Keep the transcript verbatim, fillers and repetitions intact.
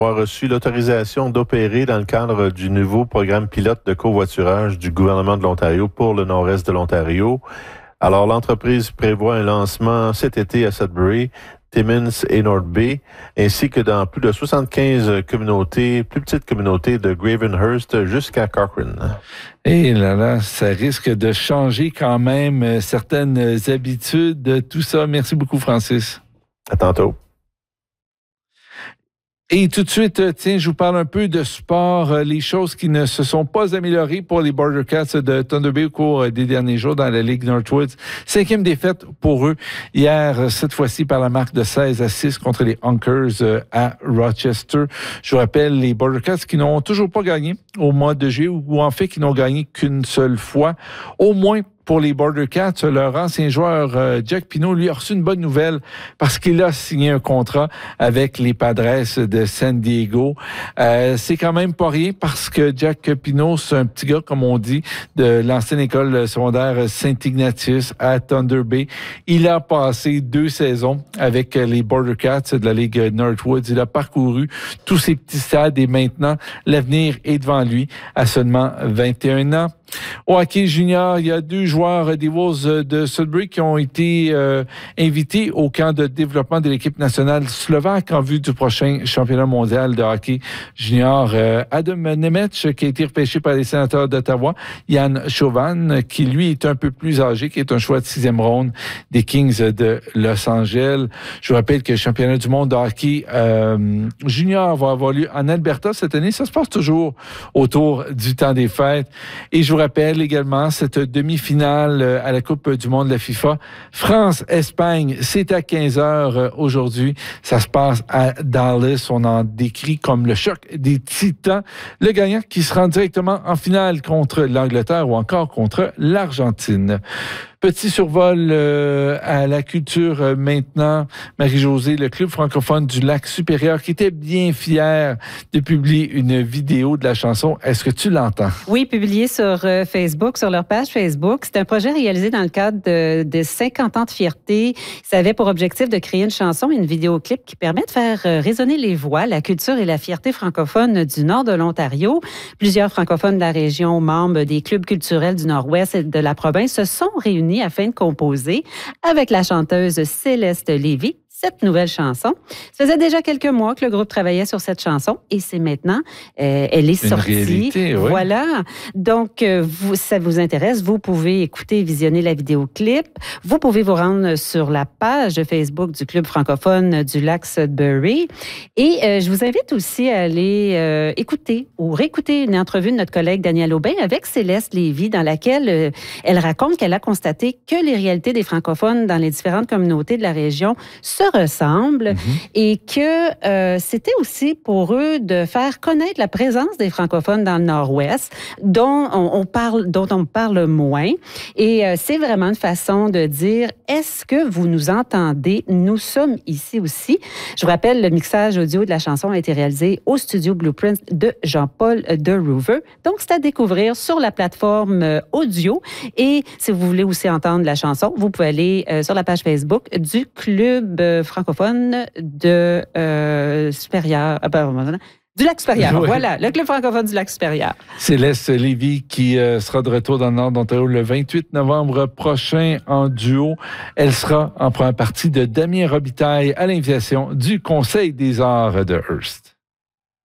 a reçu l'autorisation d'opérer dans le cadre du nouveau programme pilote de covoiturage du gouvernement de l'Ontario pour le nord-est de l'Ontario. Alors, l'entreprise prévoit un lancement cet été à Sudbury, Timmins et North Bay, ainsi que dans plus de soixante-quinze communautés, plus petites communautés de Gravenhurst jusqu'à Cochrane. Et là là, ça risque de changer quand même certaines habitudes, tout ça. Merci beaucoup, Francis. À tantôt. Et tout de suite, tiens, je vous parle un peu de sport, les choses qui ne se sont pas améliorées pour les Border Cats de Thunder Bay au cours des derniers jours dans la Ligue Northwoods. Cinquième défaite pour eux hier, cette fois-ci par la marque de seize à six contre les Hunkers à Rochester. Je vous rappelle, les Border Cats qui n'ont toujours pas gagné au mois de juillet, ou en fait qui n'ont gagné qu'une seule fois, au moins. Pour les Border Cats, leur ancien joueur euh, Jack Pino, lui, a reçu une bonne nouvelle parce qu'il a signé un contrat avec les Padres de San Diego. Euh, c'est quand même pas rien parce que Jack Pino, c'est un petit gars, comme on dit, de l'ancienne école secondaire Saint-Ignatius à Thunder Bay. Il a passé deux saisons avec les Border Cats de la Ligue Northwoods. Il a parcouru tous ces petits stades et maintenant, l'avenir est devant lui à seulement vingt et un ans. Au hockey junior, il y a deux joueurs des Wolves de Sudbury qui ont été euh, invités au camp de développement de l'équipe nationale slovaque en vue du prochain championnat mondial de hockey junior. Euh, Adam Nemec, qui a été repêché par les sénateurs d'Ottawa, Jan Chauvin, qui lui est un peu plus âgé, qui est un choix de sixième ronde des Kings de Los Angeles. Je vous rappelle que le championnat du monde de hockey euh, junior va avoir lieu en Alberta cette année. Ça se passe toujours autour du temps des fêtes. Et je vous rappelle également cette demi-finale à la Coupe du monde de la FIFA. France-Espagne, c'est à quinze heures aujourd'hui. Ça se passe à Dallas. On en décrit comme le choc des titans. Le gagnant qui se rend directement en finale contre l'Angleterre ou encore contre l'Argentine. Petit survol euh, à la culture euh, maintenant. Marie-Josée, le Club francophone du Lac-Supérieur, qui était bien fier de publier une vidéo de la chanson. Est-ce que tu l'entends? Oui, publié sur euh, Facebook, sur leur page Facebook. C'est un projet réalisé dans le cadre de, de cinquante ans de fierté. Ça avait pour objectif de créer une chanson et une vidéoclip qui permet de faire euh, résonner les voix, la culture et la fierté francophone du nord de l'Ontario. Plusieurs francophones de la région, membres des clubs culturels du nord-ouest et de la province, se sont réunis afin de composer avec la chanteuse Céleste Lévy cette nouvelle chanson. Ça faisait déjà quelques mois que le groupe travaillait sur cette chanson et c'est maintenant, euh, elle est Une sortie. Réalité, oui. Voilà. Donc, euh, vous, ça vous intéresse, vous pouvez écouter et visionner la vidéoclip. Vous pouvez vous rendre sur la page Facebook du Club francophone du lac Sudbury. Et euh, je vous invite aussi à aller euh, écouter ou réécouter une entrevue de notre collègue Danielle Aubin avec Céleste Lévy dans laquelle euh, elle raconte qu'elle a constaté que les réalités des francophones dans les différentes communautés de la région se ressemblent mm-hmm. et que euh, c'était aussi pour eux de faire connaître la présence des francophones dans le Nord-Ouest, dont on, on parle, dont on parle moins. Et euh, c'est vraiment une façon de dire, est-ce que vous nous entendez? Nous sommes ici aussi. Je vous rappelle, le mixage audio de la chanson a été réalisé au studio Blueprint de Jean-Paul de Rouver. Donc, c'est à découvrir sur la plateforme audio. Et si vous voulez aussi entendre la chanson, vous pouvez aller euh, sur la page Facebook du Club euh, francophone de euh, Supérieur, euh, pardon, du Lac-Supérieur. Oui. Voilà, le Club francophone du Lac-Supérieur. Céleste Lévy qui euh, sera de retour dans le nord d'Ontario le vingt-huit novembre prochain en duo. Elle sera en première partie de Damien Robitaille à l'invitation du Conseil des arts de Hearst.